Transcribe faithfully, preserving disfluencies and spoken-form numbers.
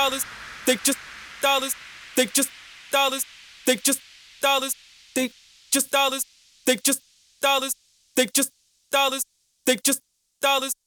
dollars, think just dollars, think just dollars, think just dollars, think just dollars, think just dollars, think just dollars, think just dollars.